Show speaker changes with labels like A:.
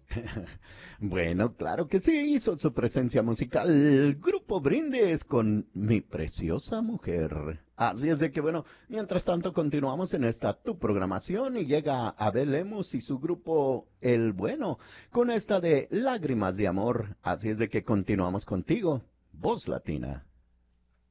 A: Bueno, claro que sí, hizo su presencia musical Grupo Brindis con Mi Preciosa Mujer. Así es de que, bueno, mientras tanto continuamos en esta tu programación y llega Abel Lemus y su grupo El Bueno con esta de Lágrimas de Amor. Así es de que continuamos contigo, Voz Latina.